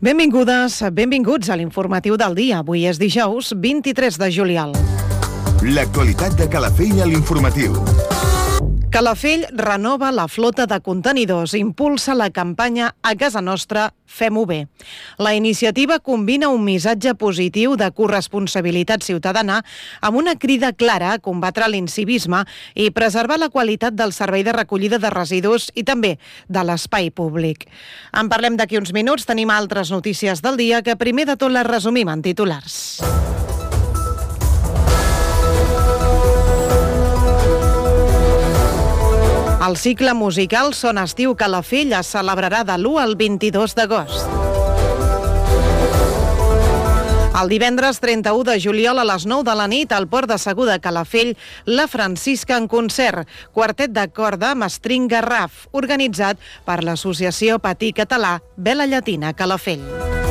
Benvingudes, benvinguts a l'informatiu del dia. Avui és dijous, 23 de juliol. L'actualitat de Calafell a l'informatiu. Calafell renova la flota de contenidors, impulsa la campanya A Casa Nostra, Fem-ho bé. La iniciativa combina un missatge positiu de corresponsabilitat ciutadana amb una crida clara a combatre l'incivisme i preservar la qualitat del servei de recollida de residus i també de l'espai públic. En parlem d'aquí uns minuts, tenim altres notícies del dia que primer de tot les resumim en titulars. El cicle musical Son Estiu Calafell es celebrarà de l'1 al 22 d'agost. El divendres 31 de juliol a les 9 de la nit al Port de Segur de Calafell, La Francisca en concert, quartet de corda amb string Garraf, organitzat per l'associació Patí Català Vela Llatina Calafell.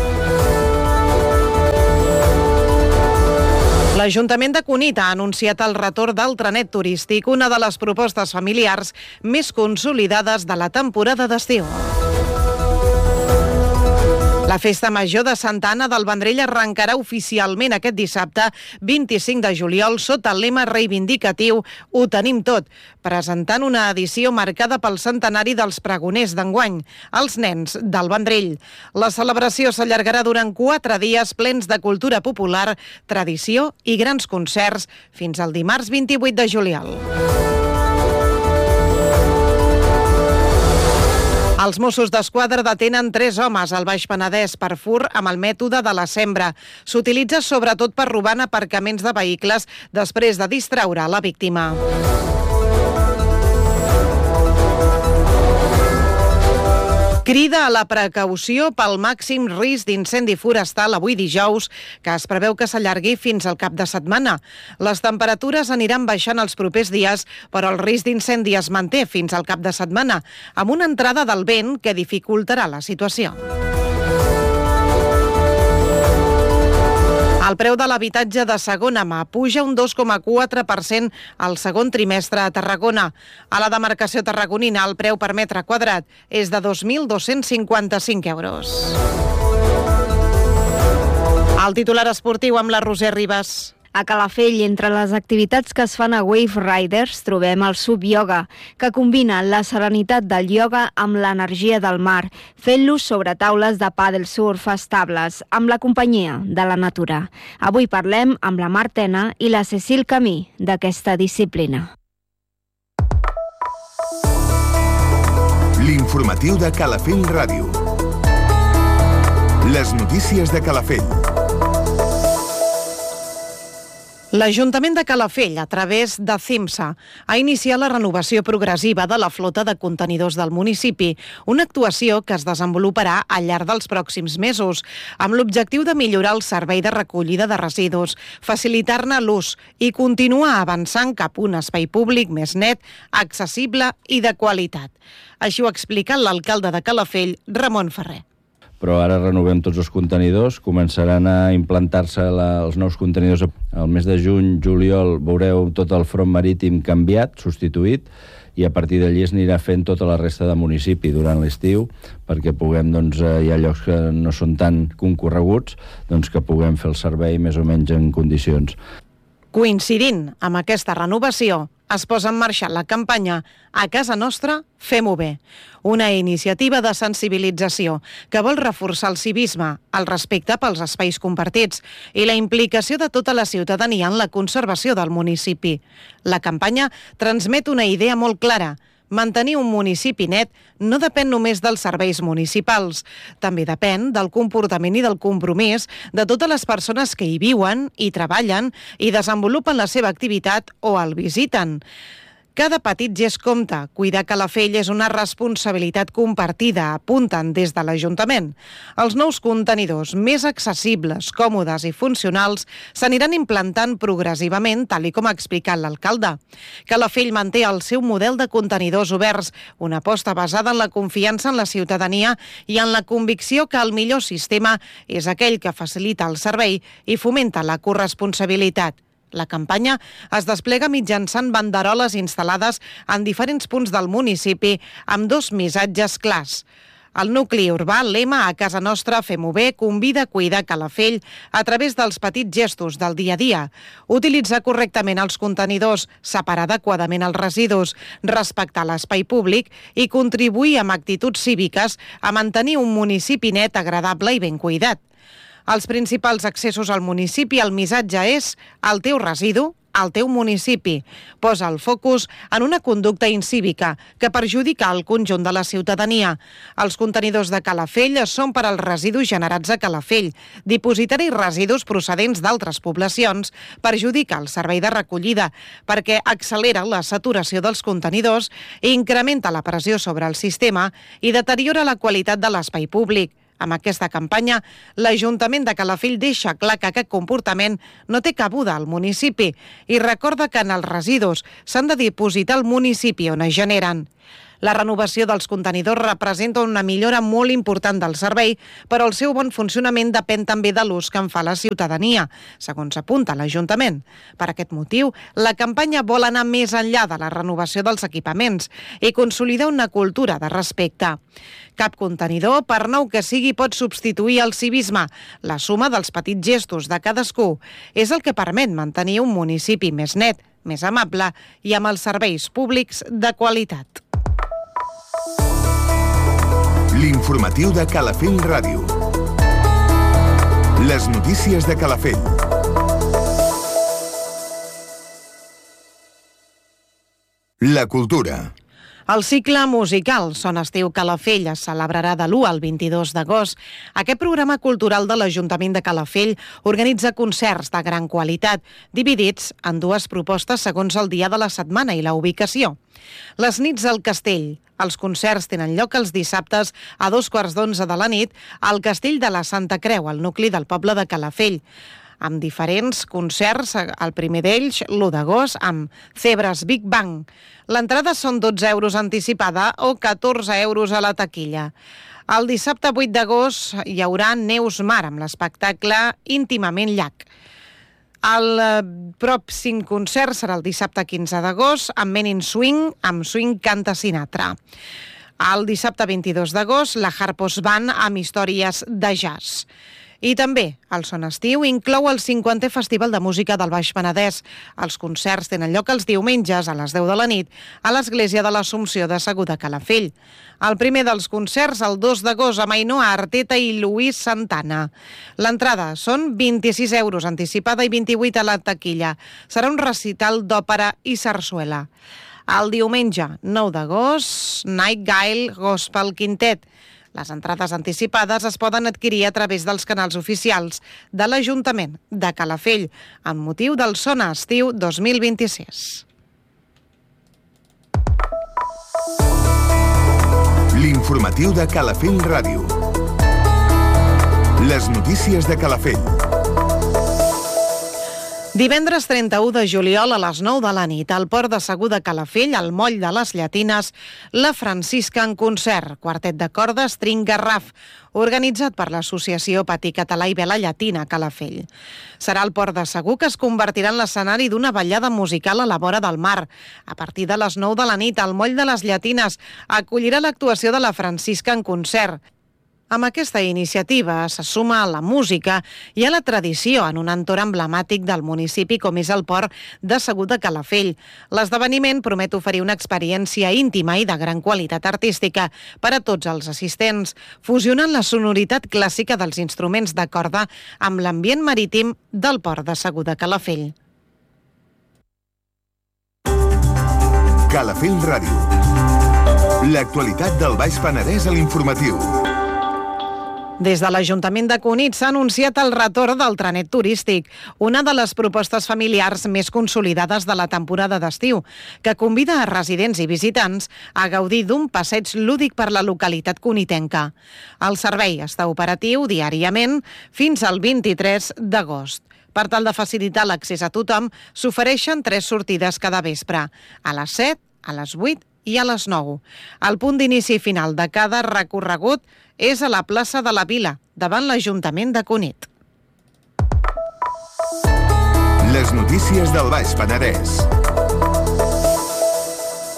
L'Ajuntament de Cunit ha anunciat el retorn del trenet turístic, una de les propostes familiars més consolidades de la temporada d'estiu. La Festa Major de Santa Anna del Vendrell arrencarà oficialment aquest dissabte, 25 de juliol, sota el lema reivindicatiu Ho tenim tot, presentant una edició marcada pel centenari dels pregoners d'enguany, els nens del Vendrell. La celebració s'allargarà durant 4 dies plens de cultura popular, tradició i grans concerts fins al dimarts 28 de juliol. Els Mossos d'Esquadra detenen 3 homes al Baix Penedès per furt amb el mètode de la sembra. S'utilitza sobretot per robar en aparcaments de vehicles després de distraure la víctima. Crida a la precaució pel màxim risc d'incendi forestal avui dijous, que es preveu que s'allargui fins al cap de setmana. Les temperatures aniran baixant els propers dies, però el risc d'incendi es manté fins al cap de setmana, amb una entrada del vent que dificultarà la situació. El preu de l'habitatge de segona mà puja un 2,4% al segon trimestre a Tarragona. A la demarcació tarragonina, el preu per metre quadrat és de 2.255 euros. El titular esportiu amb la Roser Ribas. A Calafell, entre les activitats que es fan a Wave Riders, trobem el Sub Yoga, que combina la serenitat del ioga amb l'energia del mar, fent-lo sobre taules de pàdel surf estables, amb la companyia de la natura. Avui parlem amb la Mar Tena i la Cecil Camí d'aquesta disciplina. L'informatiu de Calafell Ràdio. Les notícies de Calafell. L'Ajuntament de Calafell, a través de CIMSA, ha iniciat la renovació progressiva de la flota de contenidors del municipi, una actuació que es desenvoluparà al llarg dels pròxims mesos, amb l'objectiu de millorar el servei de recollida de residus, facilitar-ne l'ús i continuar avançant cap a un espai públic més net, accessible i de qualitat. Així ho ha explicat l'alcalde de Calafell, Ramon Ferrer. Però ara renovem tots els contenidors, començaran a implantar-se els nous contenidors. Al mes de juny, juliol, veureu tot el front marítim canviat, substituït, i a partir d'allí es anirà fent tota la resta de municipi durant l'estiu, perquè puguem, hi ha llocs que no són tan concorreguts, que puguem fer el servei més o menys en condicions. Coincidint amb aquesta renovació, es posa en marxa la campanya A Casa Nostra, Fem-ho bé, una iniciativa de sensibilització que vol reforçar el civisme, el respecte pels espais compartits i la implicació de tota la ciutadania en la conservació del municipi. La campanya transmet una idea molt clara: mantenir un municipi net no depèn només dels serveis municipals, també depèn del comportament i del compromís de totes les persones que hi viuen, hi treballen i desenvolupen la seva activitat o el visiten. Cada petit gest compta. Cuidar Calafell és una responsabilitat compartida, apunten des de l'Ajuntament. Els nous contenidors, més accessibles, còmodes i funcionals, s'aniran implantant progressivament, tal com ha explicat l'alcalde. Calafell manté el seu model de contenidors oberts, una aposta basada en la confiança en la ciutadania i en la convicció que el millor sistema és aquell que facilita el servei i fomenta la corresponsabilitat. La campanya es desplega mitjançant banderoles instal·lades en diferents punts del municipi amb 2 missatges clars. El nucli urbà, el lema A casa nostra fem-ho bé, convida a cuidar Calafell a través dels petits gestos del dia a dia. Utilitzar correctament els contenidors, separar adequadament els residus, respectar l'espai públic i contribuir amb actituds cíviques a mantenir un municipi net, agradable i ben cuidat. Els principals accessos al municipi, el missatge és el teu residu, al teu municipi. Posa el focus en una conducta incívica que perjudica el conjunt de la ciutadania. Els contenidors de Calafell són per als residus generats a Calafell. Dipositar-hi residus procedents d'altres poblacions perjudica el servei de recollida perquè accelera la saturació dels contenidors i incrementa la pressió sobre el sistema i deteriora la qualitat de l'espai públic. Amb aquesta campanya, l'Ajuntament de Calafell deixa clar que aquest comportament no té cabuda al municipi i recorda que en els residus s'han de dipositar al municipi on es generen. La renovació dels contenidors representa una millora molt important del servei, però el seu bon funcionament depèn també de l'ús que en fa la ciutadania, segons apunta l'Ajuntament. Per aquest motiu, la campanya vol anar més enllà de la renovació dels equipaments i consolidar una cultura de respecte. Cap contenidor, per nou que sigui, pot substituir el civisme. La suma dels petits gestos de cadascú és el que permet mantenir un municipi més net, més amable i amb els serveis públics de qualitat. L'informatiu de Calafell Ràdio. Les notícies de Calafell. La cultura. El cicle musical Son Estiu Calafell es celebrarà de l'1 al 22 d'agost. Aquest programa cultural de l'Ajuntament de Calafell organitza concerts de gran qualitat, dividits en dues propostes segons el dia de la setmana i la ubicació. Les nits al Castell. Els concerts tenen lloc els dissabtes a 11:15 de la nit al Castell de la Santa Creu, al nucli del poble de Calafell, amb diferents concerts, el primer d'ells, l'1 d'agost, amb Zebres Big Bang. L'entrada són 12 euros anticipada o 14 euros a la taquilla. El dissabte 8 d'agost hi haurà Neus Mar amb l'espectacle Íntimament Llac. El pròxim concert serà el dissabte 15 d'agost amb Men in Swing, amb Swing Canta Sinatra. El dissabte 22 d'agost, la Harpos Band amb històries de jazz. I també el Son Estiu inclou el 50è Festival de Música del Baix Penedès. Els concerts tenen lloc els diumenges a les 10 de la nit a l'Església de l'Assumpció de Segur de Calafell. El primer dels concerts, el 2 d'agost, amb Ainhoa Arteta i Luis Santana. L'entrada són 26 euros anticipada i 28 a la taquilla. Serà un recital d'òpera i sarsuela. El diumenge 9 d'agost, Nightingale Gospel Quintet. Les entrades anticipades es poden adquirir a través dels canals oficials de l'Ajuntament de Calafell amb motiu del Son Estiu 2026. L'informatiu de Calafell Ràdio. Les notícies de Calafell. Divendres 31 de juliol a les 9 de la nit al Port de Segur de Calafell, al Moll de les Llatines, la Francisca en concert, quartet de cordes Trinc Garraf, organitzat per l'Associació Patí Català i Vela Llatina Calafell. Serà el Port de Segur que es convertirà en l'escenari d'una ballada musical a la vora del mar. A partir de les 9 de la nit, al Moll de les Llatines acollirà l'actuació de la Francisca en concert. Amb aquesta iniciativa se suma a la música i a la tradició en un entorn emblemàtic del municipi com és el Port de Segur de Calafell. L'esdeveniment promet oferir una experiència íntima i de gran qualitat artística per a tots els assistents, fusionant la sonoritat clàssica dels instruments de corda amb l'ambient marítim del Port de Segur de Calafell. Calafell Ràdio. L'actualitat del Baix Penedès a l'informatiu. Des de l'Ajuntament de Cunit s'ha anunciat el retorn del trenet turístic, una de les propostes familiars més consolidades de la temporada d'estiu, que convida a residents i visitants a gaudir d'un passeig lúdic per la localitat cunitenca. El servei està operatiu diàriament fins al 23 d'agost. Per tal de facilitar l'accés a tothom, s'ofereixen 3 sortides cada vespre, a les 7, a les 8 i a les 9. El punt d'inici final de cada recorregut és a la plaça de la Vila, davant l'Ajuntament de Cunit. Les notícies del Baix Penedès.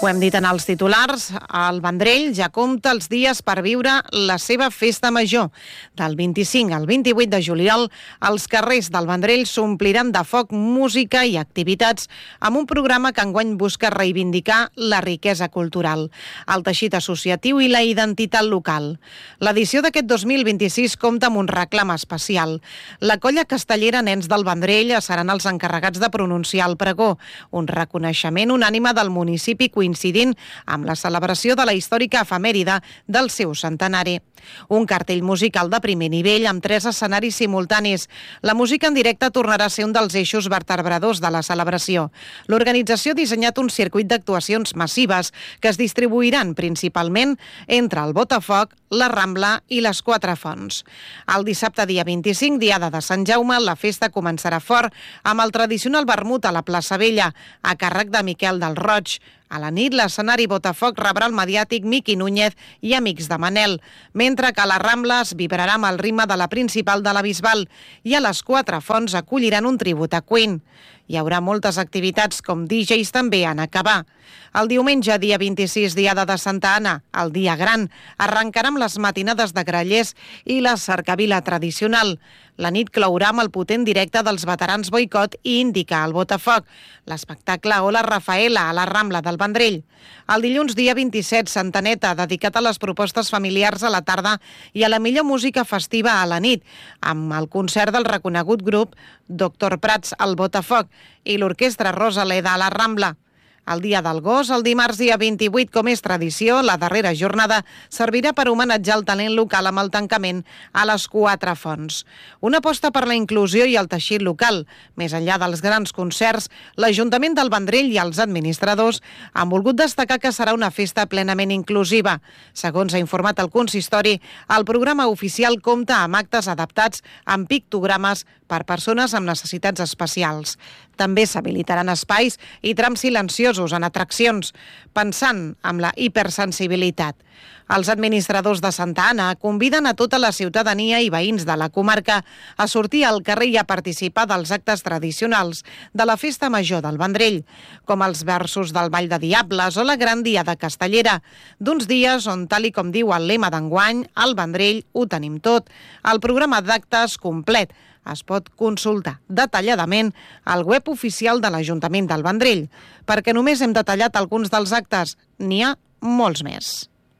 Ho hem dit en els titulars, el Vendrell ja compta els dies per viure la seva festa major. Del 25 al 28 de juliol, els carrers del Vendrell s'ompliran de foc, música i activitats amb un programa que enguany busca reivindicar la riquesa cultural, el teixit associatiu i la identitat local. L'edició d'aquest 2026 compta amb un reclam especial. La colla castellera Nens del Vendrell seran els encarregats de pronunciar el pregó, un reconeixement unànime del municipi coincidint amb la celebració de la històrica efemèride del seu centenari. Un cartell musical de primer nivell amb 3 escenaris simultanis. La música en directe tornarà a ser un dels eixos vertebradors de la celebració. L'organització ha dissenyat un circuit d'actuacions massives que es distribuiran principalment entre el Botafoc, la Rambla i les Quatre Fonts. El dissabte dia 25, diada de Sant Jaume, la festa començarà fort amb el tradicional vermut a la plaça Vella, a càrrec de Miquel del Roig. A la nit, l'escenari Botafoc rebrà el mediàtic Miqui Núñez i Amics de Manel, mentre que a la Rambla es vibrarà amb el ritme de la principal de la Bisbal i a les Quatre Fonts acolliran un tribut a Queen. Hi haurà moltes activitats com DJs també en acabar. El diumenge, dia 26, diada de Santa Anna, el dia gran, arrencarà amb les matinades de grallers i la cercavila tradicional. La nit clourà amb el potent directe dels veterans Boicot i Índica al Botafoc, l'espectacle Hola Rafaela a la Rambla del Vendrell. El dilluns, dia 27, Santaneta, dedicat a les propostes familiars a la tarda i a la millor música festiva a la nit, amb el concert del reconegut grup Dr. Prats al Botafoc i l'orquestra Rosaleda a la Rambla. El dia del gos, el dimarts dia 28, com és tradició, la darrera jornada servirà per homenatjar el talent local amb el tancament a les Quatre Fonts. Una aposta per la inclusió i el teixit local. Més enllà dels grans concerts, l'Ajuntament del Vendrell i els administradors han volgut destacar que serà una festa plenament inclusiva. Segons ha informat el consistori, el programa oficial compta amb actes adaptats amb pictogrames per persones amb necessitats especials. També s'habilitaran espais i trams silenciosos en atraccions, pensant en la hipersensibilitat. Els administradors de Santa Anna conviden a tota la ciutadania i veïns de la comarca a sortir al carrer i a participar dels actes tradicionals de la Festa Major del Vendrell, com els versos del Ball de Diables o la Gran Diada Castellera, d'uns dies on, tal i com diu el lema d'enguany, al Vendrell ho tenim tot. El programa d'actes complet es pot consultar detalladament al web oficial de l'Ajuntament del Vendrell, perquè només hem detallat alguns dels actes, n'hi ha molts més.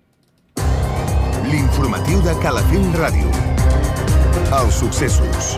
L'informatiu de Calafell Ràdio. Els successos.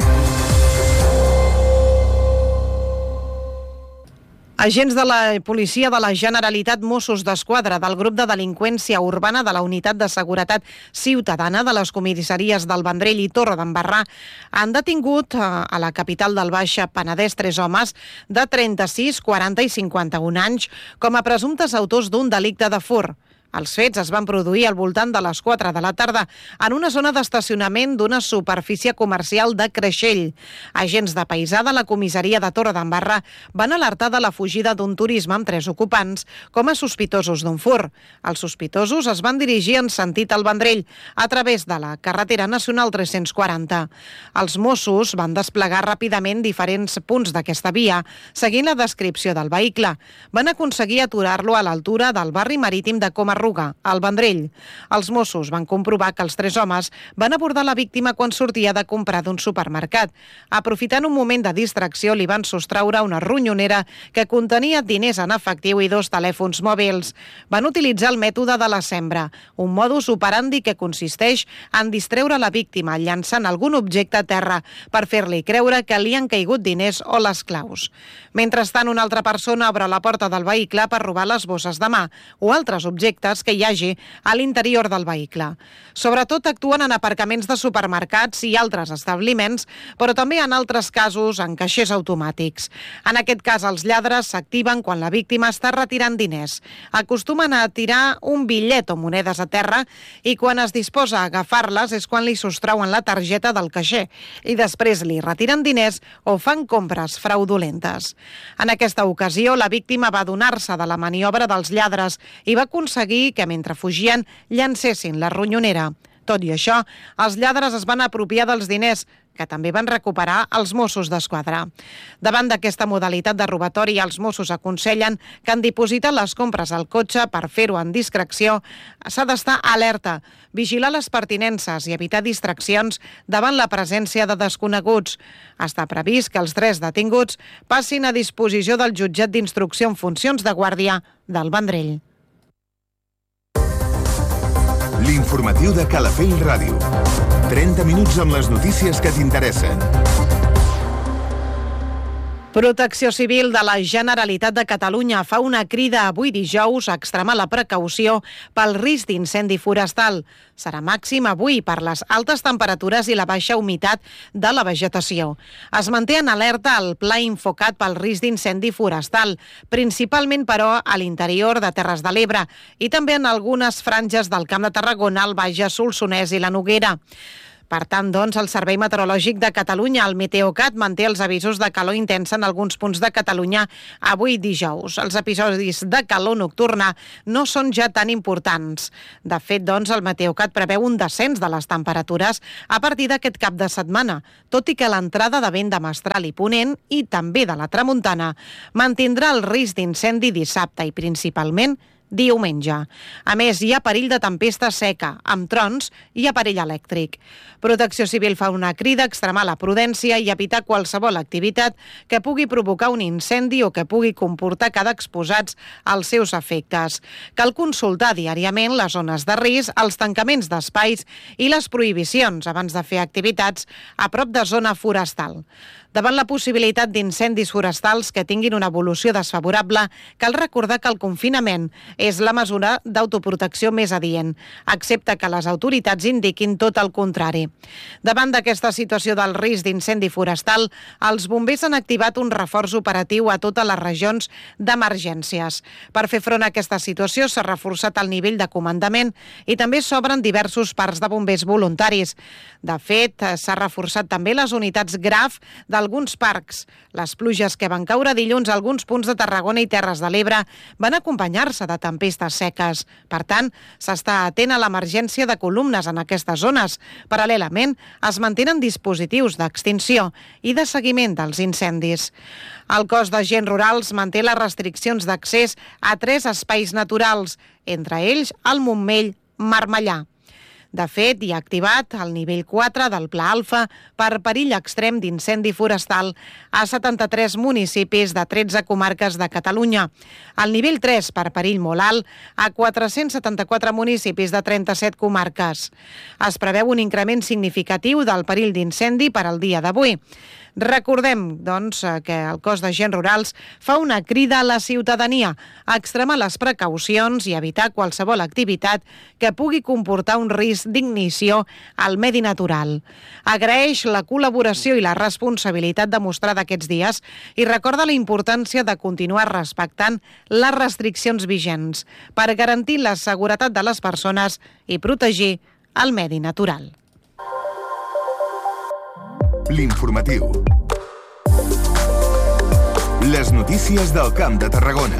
Agents de la Policia de la Generalitat, Mossos d'Esquadra del grup de delinqüència urbana de la Unitat de Seguretat Ciutadana de les comissaries del Vendrell i Torredembarra han detingut a la capital del Baix Penedès 3 homes de 36, 40 i 51 anys com a presumptes autors d'un delicte de furt. Els fets es van produir al voltant de les 4 de la tarda en una zona d'estacionament d'una superfície comercial de Creixell. Agents de paisà de la comissaria de Torredembarra van alertar de la fugida d'un turisme amb 3 ocupants com a sospitosos d'un furt. Els sospitosos es van dirigir en sentit al Vendrell a través de la carretera nacional 340. Els Mossos van desplegar ràpidament diferents punts d'aquesta via, seguint la descripció del vehicle. Van aconseguir aturar-lo a l'altura del barri marítim de Comarruga, al Vendrell. Els Mossos van comprovar que els 3 homes van abordar la víctima quan sortia de comprar d'un supermercat. Aprofitant un moment de distracció, li van sostraure una ronyonera que contenia diners en efectiu i 2 telèfons mòbils. Van utilitzar el mètode de la sembra, un modus operandi que consisteix en distreure la víctima llançant algun objecte a terra per fer-li creure que li han caigut diners o les claus. Mentrestant, una altra persona obre la porta del vehicle per robar les bosses de mà o altres objectes que hi hagi a l'interior del vehicle. Sobretot actuen en aparcaments de supermercats i altres establiments, però també en altres casos en caixers automàtics. En aquest cas, els lladres s'activen quan la víctima està retirant diners. Acostumen a tirar un bitllet o monedes a terra i quan es disposa a agafar-les és quan li sostrauen la targeta del caixer i després li retiren diners o fan compres fraudulentes. En aquesta ocasió, la víctima va adonar-se de la maniobra dels lladres i va aconseguir que mentre fugien llancessin la ronyonera. Tot i això, els lladres es van apropiar dels diners, que també van recuperar els Mossos d'Esquadra. Davant d'aquesta modalitat de robatori, els Mossos aconsellen que han dipositat les compres al cotxe per fer-ho en discreció. S'ha d'estar alerta, vigilar les pertinences i evitar distraccions davant la presència de desconeguts. Està previst que els 3 detinguts passin a disposició del jutjat d'instrucció en funcions de guàrdia del Vendrell. L'informatiu de Calafell Ràdio. 30 minuts amb les notícies que t'interessen. Protecció Civil de la Generalitat de Catalunya fa una crida avui dijous a extremar la precaució pel risc d'incendi forestal. Serà màxim avui per les altes temperatures i la baixa humitat de la vegetació. Es manté en alerta el pla Infocat pel risc d'incendi forestal, principalment, però, a l'interior de Terres de l'Ebre i també en algunes franges del Camp de Tarragona, el Bages, Solsonès i la Noguera. Per tant, doncs, el Servei Meteorològic de Catalunya, el Meteocat, manté els avisos de calor intensa en alguns punts de Catalunya avui dijous. Els episodis de calor nocturna no són ja tan importants. De fet, doncs, el Meteocat preveu un descens de les temperatures a partir d'aquest cap de setmana, tot i que l'entrada de vent de mestral i ponent, i també de la tramuntana, mantindrà el risc d'incendi dissabte i principalment diumenge. A més, hi ha perill de tempesta seca, amb trons i aparell elèctric. Protecció Civil fa una crida a extremar la prudència i evitar qualsevol activitat que pugui provocar un incendi o que pugui comportar quedar exposats als seus efectes. Cal consultar diàriament les zones de risc, els tancaments d'espais i les prohibicions abans de fer activitats a prop de zona forestal. Davant la possibilitat d'incendis forestals que tinguin una evolució desfavorable, cal recordar que el confinament és la mesura d'autoprotecció més adient, excepte que les autoritats indiquin tot el contrari. Davant d'aquesta situació del risc d'incendi forestal, els bombers han activat un reforç operatiu a totes les regions d'emergències. Per fer front a aquesta situació s'ha reforçat el nivell de comandament i també s'obren diversos parcs de bombers voluntaris. De fet, s'ha reforçat també les unitats GRAF d'alguns parcs. Les pluges que van caure dilluns a alguns punts de Tarragona i Terres de l'Ebre van acompanyar-se de tempestes seques. Per tant, s'està atent a l'emergència de columnes en aquestes zones. Paral·lelament, es mantenen dispositius d'extinció i de seguiment dels incendis. El cos d'agents rurals manté les restriccions d'accés a 3 espais naturals, entre ells el Montmell Marmellà. De fet, hi ha activat el nivell 4 del Pla Alfa per perill extrem d'incendi forestal a 73 municipis de 13 comarques de Catalunya. El nivell 3 per perill molt alt a 474 municipis de 37 comarques. Es preveu un increment significatiu del perill d'incendi per al dia d'avui. Recordem, doncs, que el cos d'agents rurals fa una crida a la ciutadania a extremar les precaucions i evitar qualsevol activitat que pugui comportar un risc d'ignició al medi natural. Agraeix la col·laboració i la responsabilitat demostrada aquests dies i recorda la importància de continuar respectant les restriccions vigents per garantir la seguretat de les persones i protegir el medi natural. L'informatiu. Les notícies del Camp de Tarragona.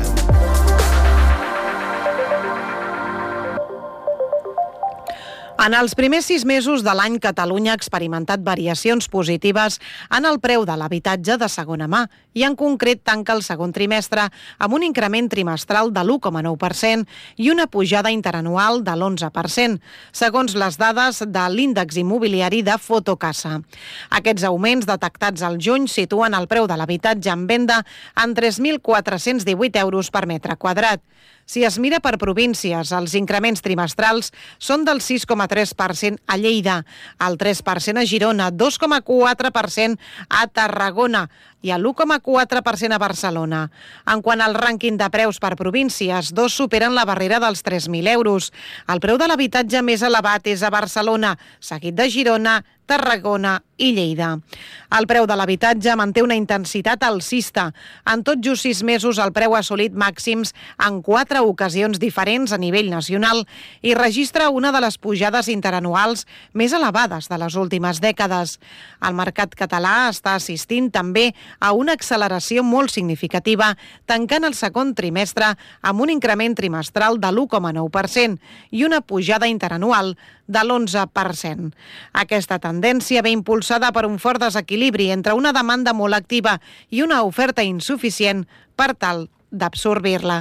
En els primers 6 mesos de l'any, Catalunya ha experimentat variacions positives en el preu de l'habitatge de segona mà i, en concret, tanca el segon trimestre amb un increment trimestral de l'1,9% i una pujada interanual de l'11%, segons les dades de l'índex immobiliari de Fotocasa. Aquests augments detectats al juny situen el preu de l'habitatge en venda en 3.418 euros per metre quadrat. Si es mira per províncies, els increments trimestrals són del 6,3% a Lleida, el 3% a Girona, 2,4% a Tarragona i el 1,4% a Barcelona. En quant al rànquing de preus per províncies, 2 superen la barrera dels 3.000 euros. El preu de l'habitatge més elevat és a Barcelona, seguit de Girona, Tarragona i Lleida. El preu de l'habitatge manté una intensitat alcista. En tot just 6 mesos el preu ha assolit màxims en 4 ocasions diferents a nivell nacional i registra una de les pujades interanuals més elevades de les últimes dècades. El mercat català està assistint també a una acceleració molt significativa, tancant el segon trimestre amb un increment trimestral de l'1,9% i una pujada interanual de l'11%. Aquesta tendència ve impulsada per un fort desequilibri entre una demanda molt activa i una oferta insuficient per tal d'absorbir-la.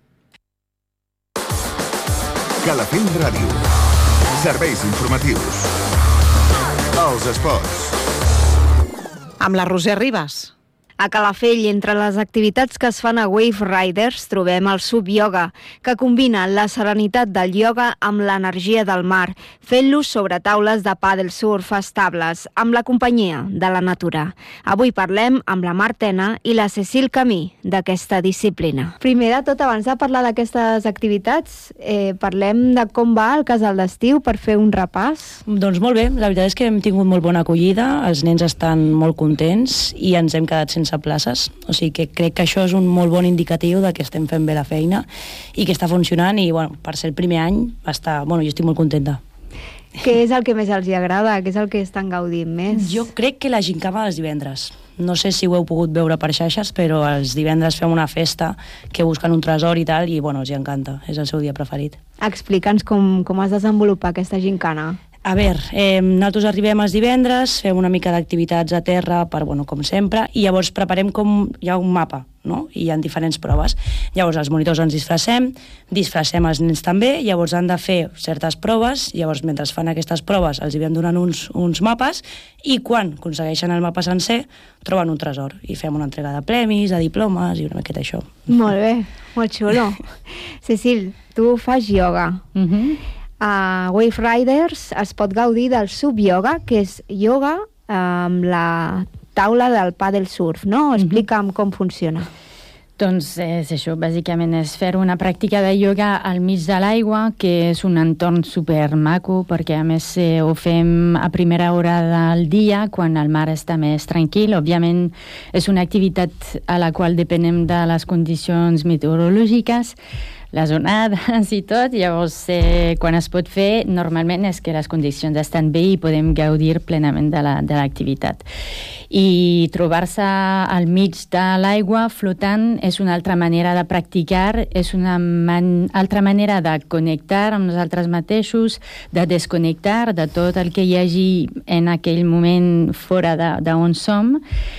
Calafell Ràdio. Serveis informatius. Els esports. Amb la Roser Ribas. A Calafell, entre les activitats que es fan a Wave Riders, trobem el Sub-Yoga, que combina la serenitat del ioga amb l'energia del mar, fent-lo sobre taules de pàdel surf estables, amb la companyia de la natura. Avui parlem amb la Mar Tena i la Cecil Camí d'aquesta disciplina. Primer de tot, abans de parlar d'aquestes activitats, parlem de com va el casal d'estiu per fer un repàs. Doncs molt bé, la veritat és que hem tingut molt bona acollida, els nens estan molt contents i ens hem quedat sense places, o sigui que crec que això és un molt bon indicatiu de que estem fent bé la feina i que està funcionant i bueno, per ser el primer any jo estic molt contenta. Què és el que més els agrada? Què és el que estan gaudint més? Jo crec que la gincama dels divendres. No sé si ho heu pogut veure per xarxes, però els divendres fem una festa que busquen un tresor i tal, i bueno, els encanta, és el seu dia preferit. Explica'ns com es desenvolupa aquesta gincana. A veure, nosaltres arribem els divendres, fem una mica d'activitats a terra, com sempre, i llavors preparem hi ha un mapa, no? I hi ha diferents proves. Llavors els monitors ens disfressem els nens també, llavors han de fer certes proves, llavors mentre fan aquestes proves els hi vam donant uns mapes, i quan aconsegueixen el mapa sencer, troben un tresor, i fem una entrega de premis, de diplomes, i una miqueta això. Molt bé, molt xulo. Cecil, tu fas ioga. A Wave Riders es pot gaudir del Sub-Yoga, que és ioga amb la taula del pàdel surf, no? Explica'm com funciona. Doncs és això, bàsicament és fer una pràctica de ioga al mig de l'aigua, que és un entorn super maco, perquè a més ho fem a primera hora del dia, quan el mar està més tranquil. Òbviament és una activitat a la qual depenem de les condicions meteorològiques, les onades i tot, llavors quan es pot fer normalment és que les condicions estan bé i podem gaudir plenament de l'activitat. I trobar-se al mig de l'aigua flotant és una altra manera de practicar, és una altra manera de connectar amb nosaltres mateixos, de desconnectar de tot el que hi hagi en aquell moment fora d'on som,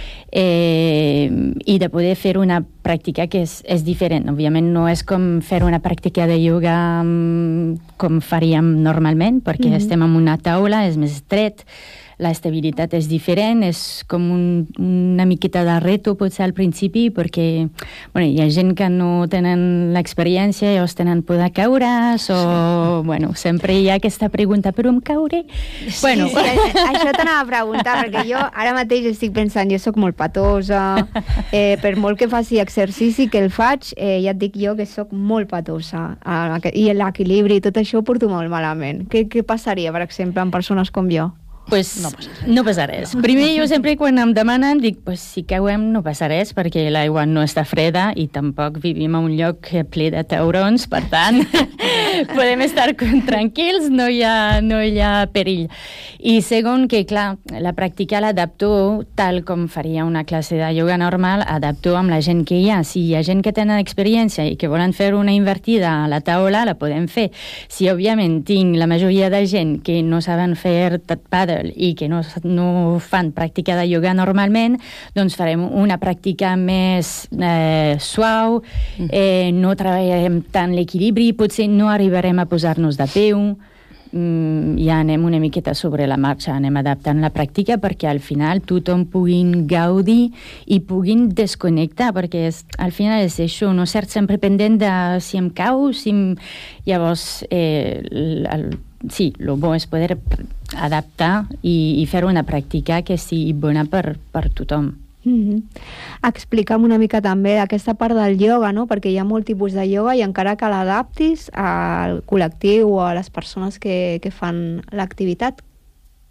i de poder fer una pràctica que és diferent. Òbviament no és com fer una pràctica de ioga com faríem normalment, perquè estem en una taula, és més estret, l'estabilitat és diferent, és com una miqueta de reto potser al principi, perquè hi ha gent que no tenen l'experiència, llavors tenen por de caure's, o sempre hi ha aquesta pregunta, però em cauré? Sí, això t'anava a preguntar, perquè jo ara mateix estic pensant, jo sóc molt patosa, per molt que faci exercici que el faig, ja et dic jo que sóc molt patosa, i l'equilibri i tot això ho porto molt malament. Què passaria, per exemple, amb persones com jo? Pues no passa res. Primer, jo sempre quan em demanen dic, si cauem no passa res, perquè l'aigua no està freda i tampoc vivim en un lloc ple de taurons, per tant podem estar tranquils, no hi ha perill. I segon, que clar, la pràctica l'adapto tal com faria una classe de ioga normal, adapto amb la gent que hi ha. Si hi ha gent que tenen experiència i que volen fer una invertida a la taula, la podem fer. Si òbviament tinc la majoria de gent que no saben fer pàdel i que no fan pràctica de ioga normalment, doncs farem una pràctica més suau, no treballarem tant l'equilibri, potser no arribarem a posar-nos de peu, ja anem una miqueta sobre la marxa, anem adaptant la pràctica perquè al final tothom puguin gaudir i puguin desconnectar, perquè al final és això, no ser sempre pendent de si em cau, llavors sí, el bo és poder adaptar i fer una pràctica que sigui bona per tothom. Explica'm una mica també aquesta part del ioga, no? Perquè hi ha molt tipus de ioga i encara que l'adaptis al col·lectiu o a les persones que fan l'activitat,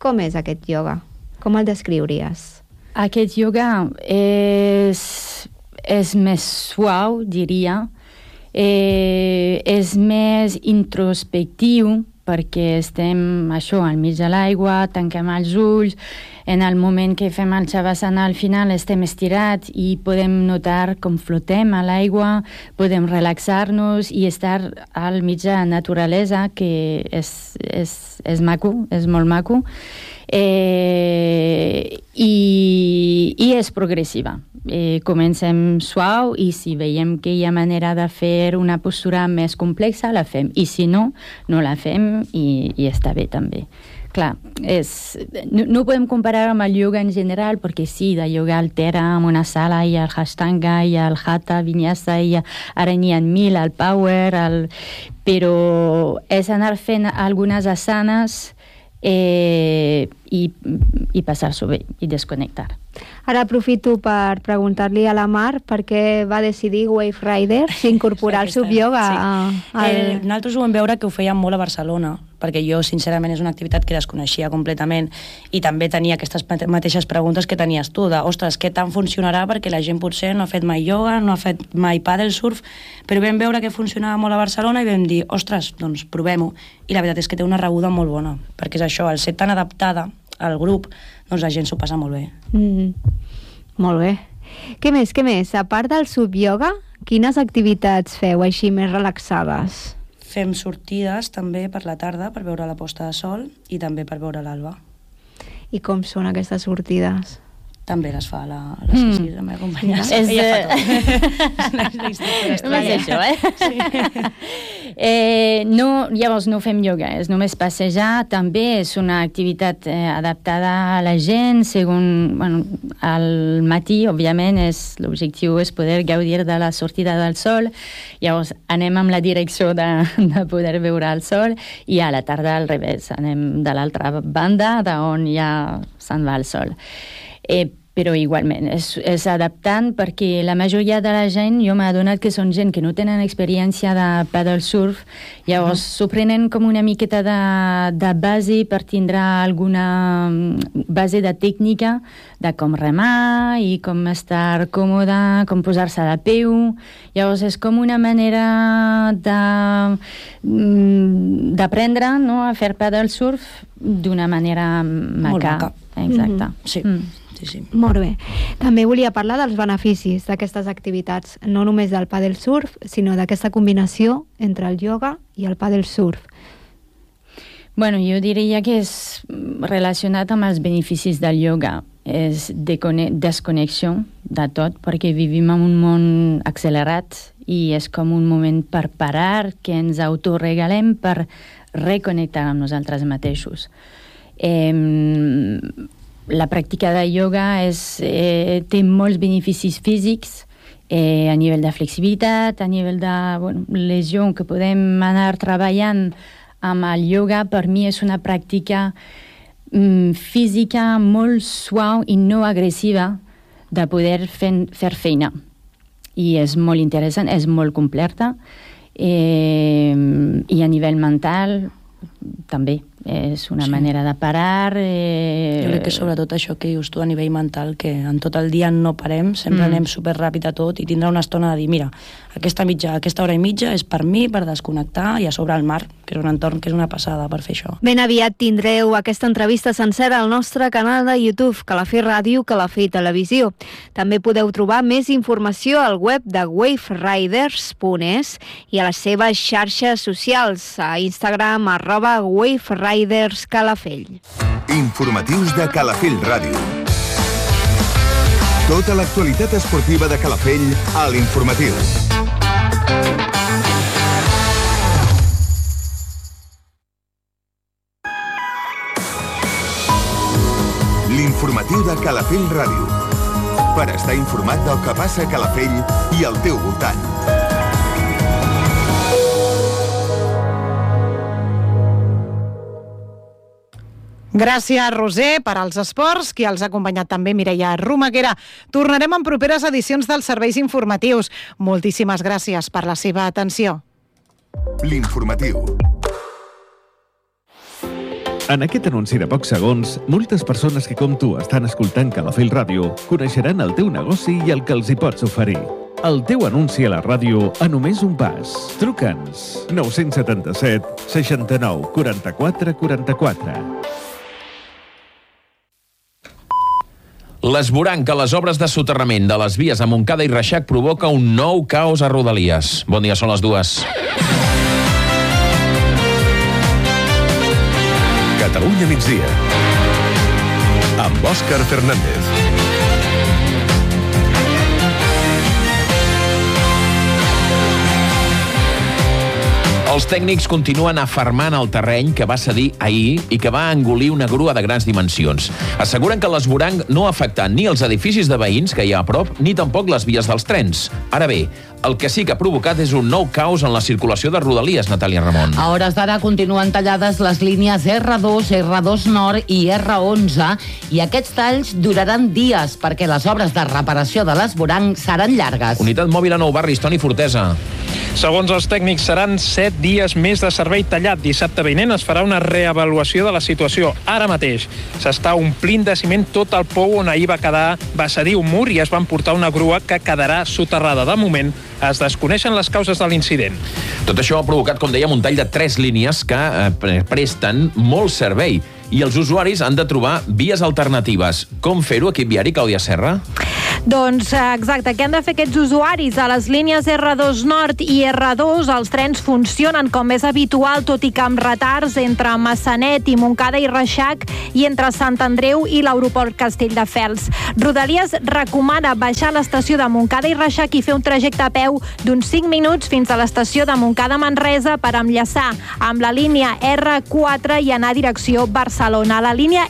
Com és aquest ioga? Com el descriuries? Aquest ioga és més suau, diria. És més introspectiu, perquè estem al mig de l'aigua, tanquem els ulls, en el moment que fem el Shavasana al final estem estirats i podem notar com flotem a l'aigua, podem relaxar-nos i estar al mig de la naturalesa, que és maco, és molt maco, i és progressiva. Comencem suau i si veiem que hi ha manera de fer una postura més complexa, la fem. I si no, no la fem i està bé també. Clar, no podem comparar amb el yoga en general, perquè sí, de yoga altera amb una sala, hi ha el Ashtanga, hi ha el Hatha, Vinyasa, ara n'hi ha 1000, el Power, però és anar fent algunes asanes i passar-s'ho bé i desconnectar. Ara aprofito per preguntar-li a la Mar per què va decidir Wave Riders incorporar el subioga. Nosaltres ho vam veure que ho fèiem molt a Barcelona, perquè jo, sincerament, és una activitat que desconeixia completament i també tenia aquestes mateixes preguntes que tenies tu, de, ostres, què tant funcionarà, perquè la gent potser no ha fet mai ioga, no ha fet mai paddle surf, però vam veure que funcionava molt a Barcelona i vam dir, ostres, doncs provem-ho. I la veritat és que té una rebuda molt bona, perquè és això, al ser tan adaptada al grup, doncs la gent s'ho passa molt bé. Molt bé. Què més? A part del subioga, quines activitats feu així més relaxades? Fem sortides també per la tarda per veure la posta de sol i també per veure l'alba. I com són aquestes sortides? També les fa la Sisi, la meva companya. Ella fa tot. Només això, Sí. Llavors no fem ioga, és només passejar. També és una activitat adaptada a la gent, al matí, òbviament, l'objectiu és poder gaudir de la sortida del sol. Llavors anem amb la direcció de poder veure el sol i a la tarda al revés, anem de l'altra banda d'on ja se'n va el sol. Però igualment és adaptant, perquè la majoria de la gent, jo m'he adonat que són gent que no tenen experiència de paddle surf, llavors s'ho prenen com una miqueta de base per tindre alguna base de tècnica de com remar i com estar còmode, com posar-se de peu. Llavors és com una manera d'aprendre, no?, a fer paddle surf d'una manera maca. Molt maca. Exacte. Sí. Sí. Molt bé. També volia parlar dels beneficis d'aquestes activitats, no només del paddle surf, sinó d'aquesta combinació entre el ioga i el paddle surf. Bueno, jo diria que és relacionat amb els beneficis del ioga. És desconnexió de tot, perquè vivim en un món accelerat i és com un moment per parar, que ens autoregalem per reconnectar amb nosaltres mateixos. La pràctica de ioga té molts beneficis físics a nivell de flexibilitat, a nivell de lesió que podem anar treballant amb el ioga. Per mi és una pràctica física molt suau i no agressiva de poder fer feina. I és molt interessant, és molt completa i a nivell mental també. És una manera de parar. Jo crec que sobretot això que dius tu a nivell mental, que en tot el dia no parem, sempre anem superràpid a tot i tindrà una estona de dir, mira, aquesta hora i mitja és per mi, per desconnectar, i a sobre el mar, que és un entorn que és una passada per fer això. Ben aviat tindreu aquesta entrevista sencera al nostre canal de YouTube, Calafell Ràdio, Calafell Televisió. També podeu trobar més informació al web de waveriders.es i a les seves xarxes socials, a Instagram, @waveriders_Calafell. Informatius de Calafell Ràdio. Tota l'actualitat esportiva de Calafell a l'Informatiu. L'Informatiu de Calafell Ràdio. Per estar informat del que passa a Calafell i al teu voltant. Gràcies, Roser, per als esports, qui els ha acompanyat també Mireia Romaguera. Tornarem en properes edicions dels serveis informatius. Moltíssimes gràcies per la seva atenció. L'Informatiu. En aquest anunci de pocs segons, moltes persones que com tu estan escoltant Calafell Ràdio coneixeran el teu negoci i el que els hi pots oferir. El teu anunci a la ràdio a només un pas. Truca'ns 977 69 44 44. L'esvoranc a les obres de soterrament de les vies a Montcada i Reixac provoca un nou caos a Rodalies. Bon dia, són les 2. Catalunya migdia. Amb Òscar Fernández. Els tècnics continuen afermant el terreny que va cedir ahir i que va engolir una grua de grans dimensions. Asseguren que l'esvoranc no ha afectat ni els edificis de veïns que hi ha a prop, ni tampoc les vies dels trens. Ara bé, el que sí que ha provocat és un nou caos en la circulació de Rodalies, Natàlia Ramon. A hores d'ara continuen tallades les línies R2, R2 Nord i R11 i aquests talls duraran dies perquè les obres de reparació de l'esvoranc seran llargues. Unitat mòbil a Nou Barris, Toni Fortesa. Segons els tècnics, seran 7 dies més de servei tallat. Dissabte vinent es farà una reavaluació de la situació. Ara mateix s'està omplint de ciment tot el pou on ahir va cedir un mur i es van portar una grua que quedarà soterrada. De moment, es desconeixen les causes de l'incident. Tot això ha provocat, com dèiem, un tall de 3 línies que presten molt servei i els usuaris han de trobar vies alternatives. Com fer-ho, equip viari, Clàudia Serra? Doncs exacte, què han de fer aquests usuaris? A les línies R2 Nord i R2 els trens funcionen com és habitual, tot i que amb retards entre Massanet i Montcada i Reixac i entre Sant Andreu i l'aeroport Castelldefels. Rodalies recomana baixar a l'estació de Montcada i Reixac i fer un trajecte a peu d'uns 5 minuts fins a l'estació de Montcada-Manresa per enllaçar amb la línia R4 i anar a direcció Barcelona. A la línia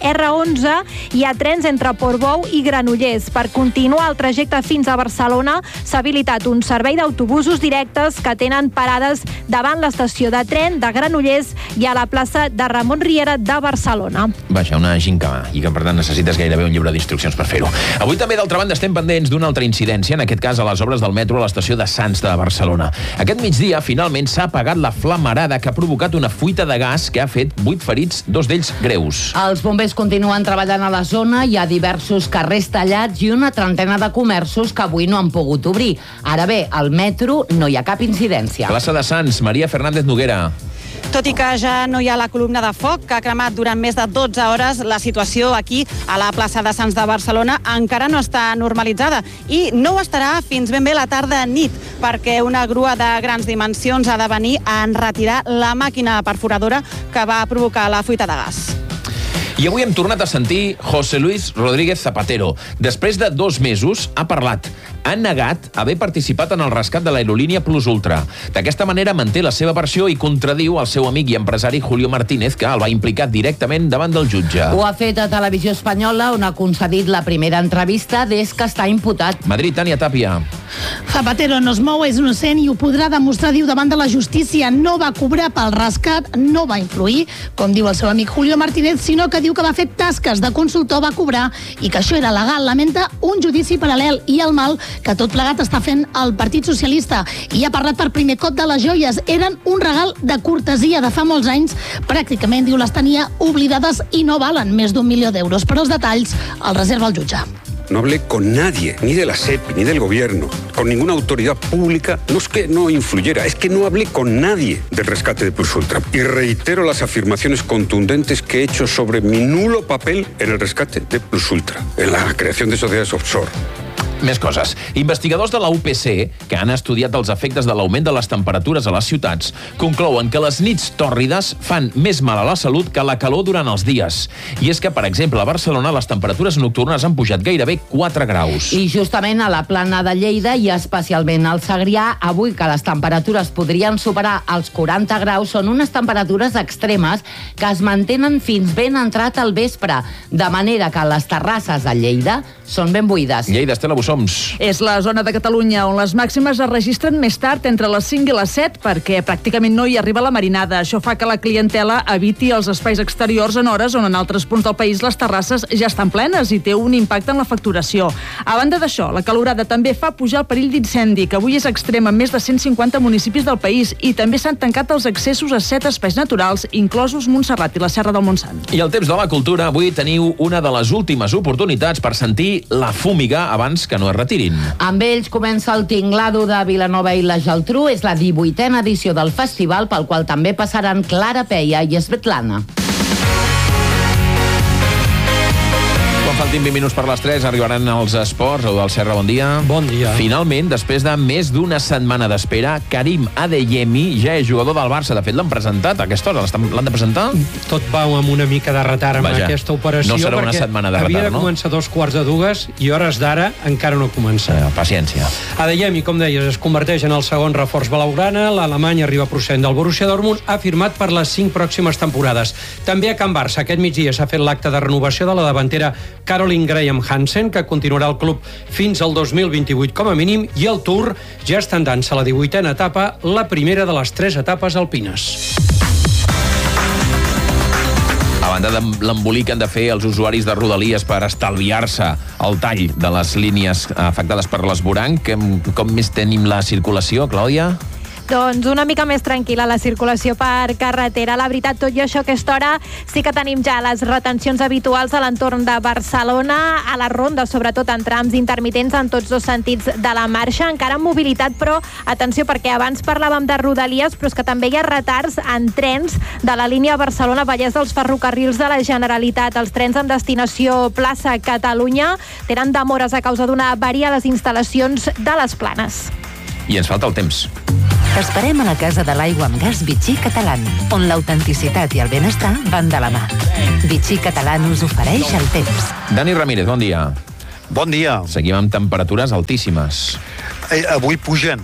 R11 hi ha trens entre Portbou i Granollers. Per continuar el trajecte fins a Barcelona s'ha habilitat un servei d'autobusos directes que tenen parades davant l'estació de tren de Granollers i a la plaça de Ramon Riera de Barcelona. Vaja, una gincama, i que per tant necessites gairebé un llibre d'instruccions per fer-ho. Avui també, d'altra banda, estem pendents d'una altra incidència, en aquest cas a les obres del metro a l'estació de Sants de Barcelona. Aquest migdia, finalment, s'ha apagat la flamarada que ha provocat una fuita de gas que ha fet 8 ferits, 2 d'ells greus. Els bombers continuen treballant a la zona, hi ha diversos carrers tallats i una trentena de comerços que avui no han pogut obrir. Ara bé, al metro no hi ha cap incidència. Plaça de Sants, Maria Fernández Noguera. Tot i que ja no hi ha la columna de foc que ha cremat durant més de 12 hores, la situació aquí a la plaça de Sants de Barcelona encara no està normalitzada i no ho estarà fins ben bé la tarda-nit, perquè una grua de grans dimensions ha de venir a enretirar la màquina perforadora que va provocar la fuita de gas. I avui hem tornat a sentir José Luis Rodríguez Zapatero. Després de 2 mesos ha parlat. Ha negat haver participat en el rescat de l'aerolínia Plus Ultra. D'aquesta manera manté la seva versió i contradiu el seu amic i empresari Julio Martínez, que el va implicar directament davant del jutge. Ho ha fet a Televisió Espanyola, on ha concedit la primera entrevista des que està imputat. Madrid, Tània Tàpia. Zapatero no es mou, és innocent i ho podrà demostrar, diu, davant de la justícia. No va cobrar pel rescat, no va influir, com diu el seu amic Julio Martínez, sinó que diu que va fer tasques de consultor, va cobrar i que això era legal. Lamenta un judici paral·lel i el mal que tot plegat està fent el Partit Socialista. I ha parlat per primer cop de les joies. Eren un regal de cortesia de fa molts anys. Pràcticament, diu, les tenia oblidades i no valen més d'1 milió d'euros. Però els detalls els reserva el jutge. No hablé con nadie, ni de la SEPI, ni del gobierno, con ninguna autoridad pública. No es que no influyera, es que no hablé con nadie del rescate de Plus Ultra. Y reitero las afirmaciones contundentes que he hecho sobre mi nulo papel en el rescate de Plus Ultra, en la creación de sociedades offshore. Més coses. Investigadors de la UPC, que han estudiat els efectes de l'augment de les temperatures a les ciutats, conclouen que les nits tòrrides fan més mal a la salut que la calor durant els dies. I és que, per exemple, a Barcelona les temperatures nocturnes han pujat gairebé 4 graus. I justament a la plana de Lleida i especialment al Segrià, avui que les temperatures podrien superar els 40 graus, són unes temperatures extremes que es mantenen fins ben entrat al vespre, de manera que les terrasses a Lleida són ben buides. Lleida, Estela Bussó. Soms. És la zona de Catalunya on les màximes es registren més tard, entre les 5 i les 7, perquè pràcticament no hi arriba la marinada. Això fa que la clientela eviti els espais exteriors en hores on en altres punts del país les terrasses ja estan plenes i té un impacte en la facturació. A banda d'això, la calorada també fa pujar el perill d'incendi, que avui és extrem en més de 150 municipis del país, i també s'han tancat els accessos a 7 espais naturals, inclosos Montserrat i la Serra del Montsant. I al temps de la cultura, avui teniu una de les últimes oportunitats per sentir la fúmiga abans que no es retirin. Amb ells comença el Tinglado de Vilanova i la Geltrú. És la 18a edició del festival, pel qual també passaran Clara Peia i Svetlana. Quan faltin 20 minuts per les 3 arribaran els esports. Eudald Serra, bon dia. Bon dia. Finalment, després de més d'una setmana d'espera, Karim Adeyemi ja és jugador del Barça. De fet, l'han presentat a aquesta hora. L'han de presentar? Tot va amb una mica de retard amb aquesta operació. No serà una setmana de retard, no? Havia de començar 2:15 i hores d'ara encara no comença. Paciència. Adeyemi, com deies, es converteix en el segon reforç blaugrana. L'alemany arriba procedent del Borussia Dortmund, ha firmat per les 5 pròximes temporades. També a Can Barça, aquest migdia s'ha fet l'acte de renovació de la davantera Caroline Graham Hansen, que continuarà al club fins al 2028 com a mínim, i el Tour ja està en dansa la 18a etapa, la primera de les 3 etapes alpines. A banda de l'embolic que han de fer els usuaris de Rodalies per estalviar-se el tall de les línies afectades per l'esvoranc, com més tenim la circulació, Clàudia? Doncs una mica més tranquil·la la circulació per carretera. La veritat, tot i això, a aquesta hora sí que tenim ja les retencions habituals a l'entorn de Barcelona, a la ronda, sobretot en trams intermitents en tots dos sentits de la marxa. Encara amb mobilitat, però atenció, perquè abans parlàvem de Rodalies, però és que també hi ha retards en trens de la línia Barcelona-Vallès dels ferrocarrils de la Generalitat. Els trens amb destinació Plaça Catalunya tenen demores a causa d'una avaria a les instal·lacions de les Planes. I ens falta el temps. T'esperem a la Casa de l'Aigua amb Gas Vichy Catalán, on l'autenticitat i el benestar van de la mà. Vichy Catalán us ofereix el temps. Dani Ramírez, bon dia. Bon dia. Seguim amb temperatures altíssimes. Avui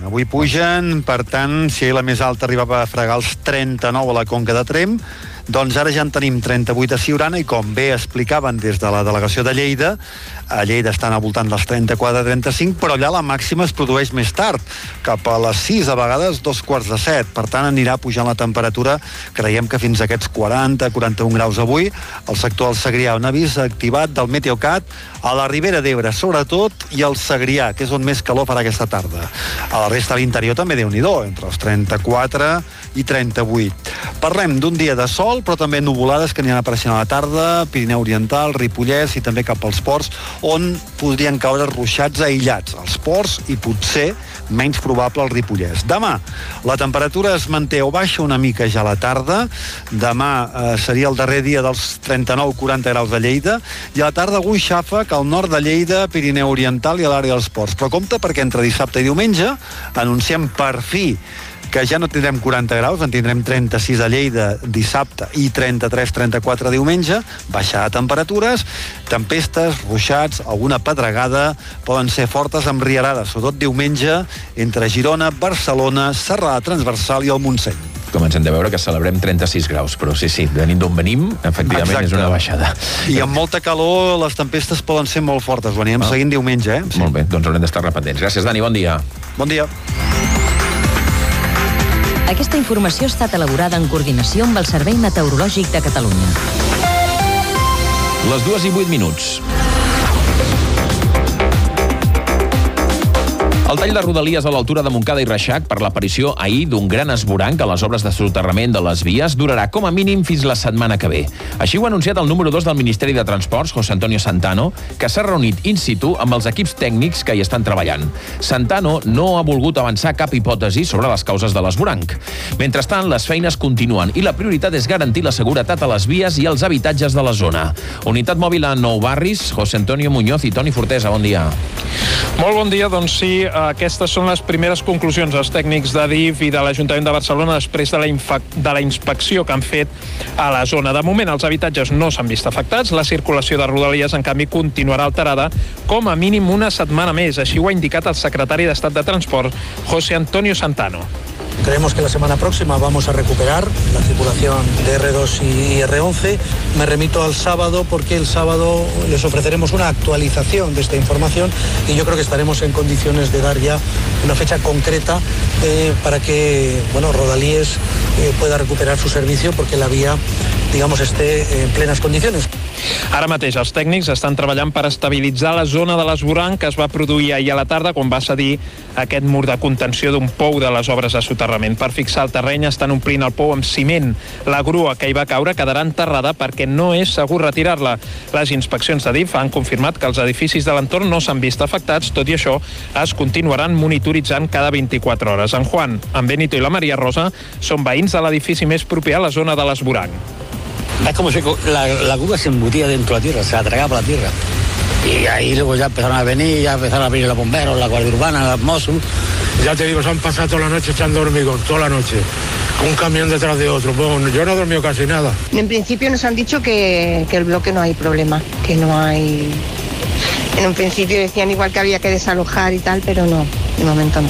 pugen, per tant, si la més alta arribava a fregar els 39 a la Conca de Tremp, doncs ara ja en tenim 38 a Siurana i, com bé explicaven des de la delegació de Lleida, a Lleida estan al voltant dels 34-35, però allà la màxima es produeix més tard, cap a les 6, a vegades 2:45. Per tant, anirà pujant la temperatura, creiem que fins a aquests 40-41 graus avui. El sector del Segrià, un avís activat del Meteocat, a la Ribera d'Ebre, sobretot, i al Segrià, que és on més calor farà aquesta tarda. A la resta de l'interior també Déu-n'hi-do, entre els 34 i 38. Parlem d'un dia de sol, però també nuvolades que aniran apareixent a la tarda, Pirineu Oriental, Ripollès i també cap als ports, on podrien caure ruixats aïllats als ports i potser menys probable al Ripollès. Demà, la temperatura es manté o baixa una mica ja a la tarda. Demà seria el darrer dia dels 39-40 graus de Lleida, i a la tarda algun xàfec al nord de Lleida, Pirineu Oriental i a l'àrea dels ports. Però compte, perquè entre dissabte i diumenge anunciem per fi que ja no tindrem 40 graus, en tindrem 36 a Lleida dissabte i 33-34 diumenge, baixar de temperatures, tempestes, ruixats, alguna pedregada, poden ser fortes amb riarades, sobretot diumenge, entre Girona, Barcelona, Serrada Transversal i el Montseny. Comencem de veure que celebrem 36 graus, però sí, venim d'on venim, efectivament. Exacte. És una baixada. I amb molta calor les tempestes poden ser molt fortes, ho anirem seguint diumenge, Sí. Molt bé, doncs haurem d'estar repetents. Gràcies, Dani, bon dia. Bon dia. Aquesta informació ha estat elaborada en coordinació amb el Servei Meteorològic de Catalunya. Les 2:08. El tall de Rodalies a l'altura de Montcada i Reixac per l'aparició ahir d'un gran esvoranc a les obres de soterrament de les vies durarà com a mínim fins la setmana que ve. Així ho ha anunciat el número 2 del Ministeri de Transports, José Antonio Santano, que s'ha reunit in situ amb els equips tècnics que hi estan treballant. Santano no ha volgut avançar cap hipòtesi sobre les causes de l'esvoranc. Mentrestant, les feines continuen i la prioritat és garantir la seguretat a les vies i als habitatges de la zona. Unitat mòbil a Nou Barris, José Antonio Muñoz i Toni Fortesa, bon dia. Molt bon dia, doncs sí, aquestes són les primeres conclusions dels tècnics d'Adif i de l'Ajuntament de Barcelona després de la inspecció que han fet a la zona. De moment, els habitatges no s'han vist afectats, la circulació de Rodalies, en canvi, continuarà alterada com a mínim una setmana més. Així ho ha indicat el secretari d'Estat de Transport, José Antonio Santano. Creemos que la semana próxima vamos a recuperar la circulación de R2 y R11. Me remito al sábado porque el sábado les ofreceremos una actualización de esta información y yo creo que estaremos en condiciones de dar ya una fecha concreta para que Rodalies pueda recuperar su servicio porque la vía, digamos, esté en plenes condiciones. Ara mateix els tècnics estan treballant per estabilitzar la zona de l'esvoranc que es va produir ahir a la tarda quan va cedir aquest mur de contenció d'un pou de les obres de soterrament. Per fixar el terreny estan omplint el pou amb ciment. La grua que hi va caure quedarà enterrada perquè no és segur retirar-la. Les inspeccions d'Adif han confirmat que els edificis de l'entorn no s'han vist afectats, tot i això es continuaran monitoritzant cada 24 hores. En Juan, en Benito i la Maria Rosa són veïns de l'edifici més proper a la zona de l'esvoranc. Es como si la cuba se embutía dentro de la tierra, se la tragaba por la tierra. Y ahí luego ya empezaron a venir, ya empezaron a venir los bomberos, la Guardia Urbana, los Mossos. Ya te digo, se han pasado toda la noche echando hormigón, toda la noche. Un camión detrás de otro. Bueno, yo no he dormido casi nada. En principio nos han dicho que el bloque no hay problema, que no hay... En un principio decían igual que había que desalojar y tal, pero no, de momento no.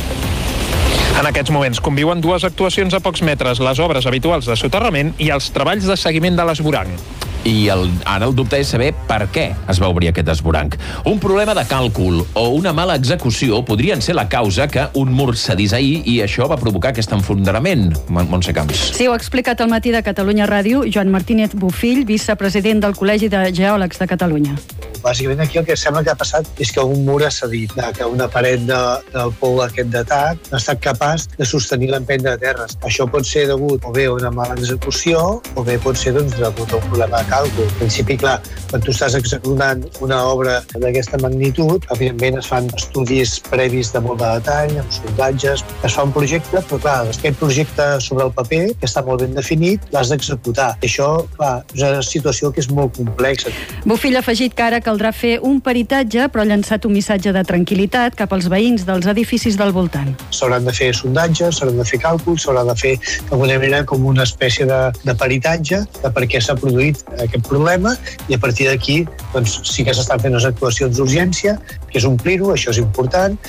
En aquests moments conviuen dues actuacions a pocs metres, les obres habituals de soterrament i els treballs de seguiment de l'esvoranc. I ara el dubte és saber per què es va obrir aquest esvoranc. Un problema de càlcul o una mala execució podrien ser la causa que un mur cedís ahir i això va provocar aquest enfondrament. Montse Camps. Sí, ho ha explicat al matí de Catalunya Ràdio Joan Martínez Bofill, vicepresident del Col·legi de Geòlegs de Catalunya. Bàsicament aquí el que sembla que ha passat és que un mur ha cedit, que una paret del pou aquest d'atac ha estat capaç de sostenir l'empenta de terres. Això pot ser degut o bé a una mala execució o bé pot ser degut a un problema de càlcul. En principi, clar, quan tu estàs executant una obra d'aquesta magnitud, evidentment es fan estudis previs de molt de detall, amb sondatges, es fa un projecte, però clar, aquest projecte sobre el paper, que està molt ben definit, l'has d'executar. Això, clar, és una situació que és molt complexa. Bofill ha afegit que ara caldrà fer un peritatge, però ha llançat un missatge de tranquil·litat cap als veïns dels edificis del voltant. S'hauran de fer sondatges, s'hauran de fer càlculs, s'haurà de fer d'alguna manera com una espècie de peritatge de per què s'ha produït aquest problema i a partir d'aquí doncs, sí que s'estan fent les actuacions d'urgència, que és omplir-ho, això és important,